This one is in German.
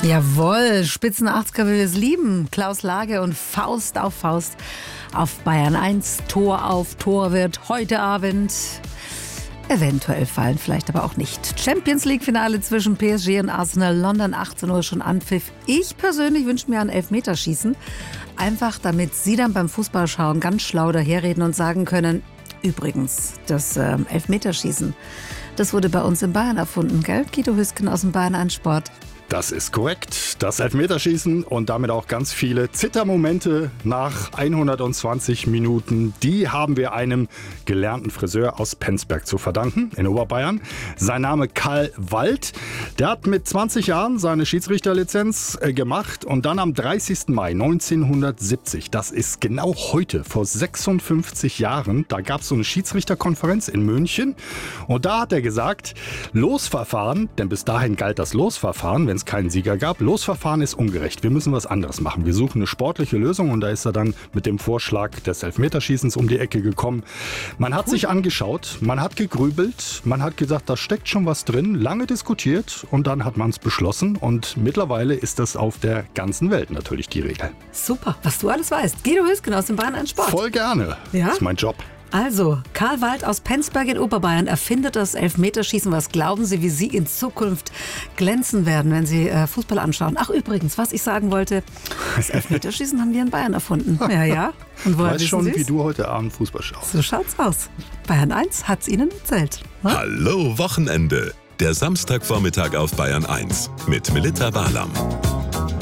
Jawohl, Spitzen 80er, wie wir es lieben. Klaus Lage und Faust auf Bayern 1. Tor auf Tor wird heute Abend eventuell fallen, vielleicht aber auch nicht. Champions League Finale zwischen PSG und Arsenal, London, 18 Uhr schon Anpfiff. Ich persönlich wünsche mir ein Elfmeterschießen. Einfach, damit Sie dann beim Fußballschauen ganz schlau daherreden und sagen können, übrigens, das Elfmeterschießen, das wurde bei uns in Bayern erfunden, gell? Guido Hüsken aus dem Bayern 1 Sport. Das ist korrekt. Das Elfmeterschießen und damit auch ganz viele Zittermomente nach 120 Minuten, die haben wir einem gelernten Friseur aus Penzberg zu verdanken, in Oberbayern. Sein Name Karl Wald. Der hat mit 20 Jahren seine Schiedsrichterlizenz gemacht und dann am 30. Mai 1970, das ist genau heute, vor 56 Jahren, da gab es so eine Schiedsrichterkonferenz in München und da hat er gesagt, Losverfahren, denn bis dahin galt das Losverfahren, wenn es keinen Sieger gab. Losverfahren ist ungerecht. Wir müssen was anderes machen. Wir suchen eine sportliche Lösung und da ist er dann mit dem Vorschlag des Elfmeterschießens um die Ecke gekommen. Man hat sich angeschaut, man hat gegrübelt, man hat gesagt, da steckt schon was drin, lange diskutiert und dann hat man es beschlossen und mittlerweile ist das auf der ganzen Welt natürlich die Regel. Super, was du alles weißt. Guido Hüsken aus dem Bayern 1 Sport. Voll gerne. Ja? Das ist mein Job. Also, Karl Wald aus Penzberg in Oberbayern erfindet das Elfmeterschießen. Was glauben Sie, wie Sie in Zukunft glänzen werden, wenn Sie Fußball anschauen? Ach übrigens, was ich sagen wollte, das Elfmeterschießen haben wir in Bayern erfunden. Ja. Und woher Weiß schon, Sie's? wie du heute Abend Fußball schaust. So schaut's aus. Bayern 1 hat's Ihnen erzählt. Hm? Hallo Wochenende. Der Samstagvormittag auf Bayern 1 mit Melitta Barlaam.